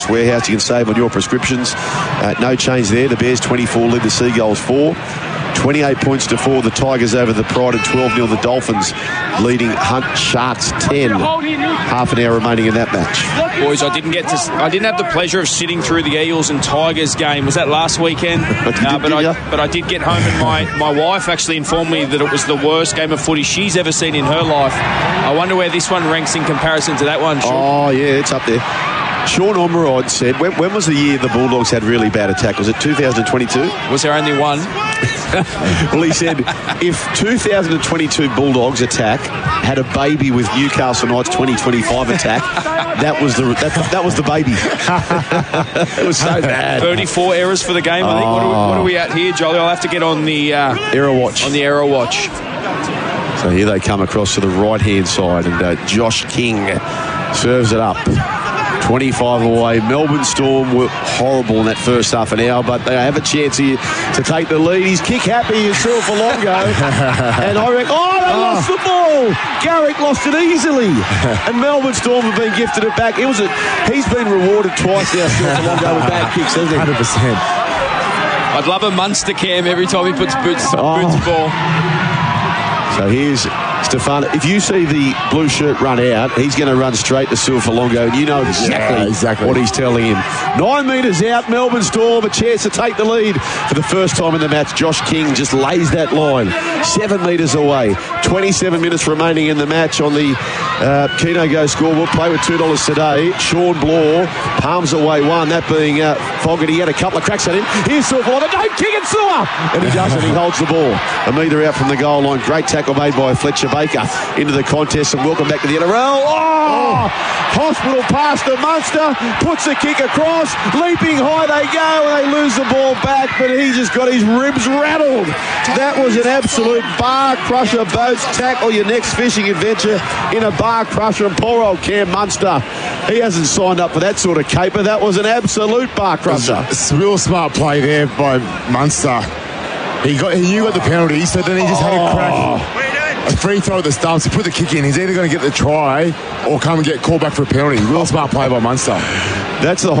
Warehouse, you can save on your prescriptions. No change there. The Bears 24 lead the Seagulls 4. 28 points to 4, the Tigers over the Pride, and 12-0 the Dolphins leading Hunt Sharks 10. Half an hour remaining in that match. Boys, I didn't have the pleasure of sitting through the Eels and Tigers game. Was that last weekend? But I did get home, and my wife actually informed me that it was the worst game of footy she's ever seen in her life. I wonder where this one ranks in comparison to that one, Sean. Oh, yeah, it's up there. Sean Ormerod said, when was the year the Bulldogs had really bad attack? Was it 2022? Was there only one? Well, he said, if 2022 Bulldogs attack had a baby with Newcastle Knights 2025 attack, that was the baby. It was so bad. 34 errors for the game, I think. What are we at here, Jolly? I'll have to get on the error watch. On the error watch. So here they come across to the right-hand side, and Josh King serves it up. 25 away. Melbourne Storm were horrible in that first half an hour, but they have a chance here to take the lead. He's kick happy himself for Longo. And I reckon, they lost the ball. Garrick lost it easily. And Melbourne Storm have been gifted it back. He's been rewarded twice now, still for Longo with bad kicks, hasn't he? 100%. I'd love a Munster cam every time he puts boots ball. So here's Stefano. If you see the blue shirt run out, he's going to run straight to Silva-Longo, and you know exactly what he's telling him. 9 metres out, Melbourne Storm, a chance to take the lead for the first time in the match. Josh King just lays that line 7 metres away. 27 minutes remaining in the match on the Keno Go scoreboard. Play with $2 today. Sean Blore palms away one, that being Fogarty. He had a couple of cracks at him. Here's Silva-Longo. No, King and Sewer! And he doesn't. He holds the ball. A metre out from the goal line. Great tackle made by Fletcher Baker into the contest, and welcome back to the NRL. Hospital pass to Munster, puts the kick across, leaping high they go, and they lose the ball back, but he just got his ribs rattled. That was an absolute bar crusher. Boats, tackle your next fishing adventure in a bar crusher, and poor old Cam Munster, he hasn't signed up for that sort of caper. That was an absolute bar crusher. It's a real smart play there by Munster. He got the penalty, so then he just had a crack. A free throw at the stumps, he put the kick in. He's either going to get the try or come and get called back for a penalty. Real smart play by Munster. That's the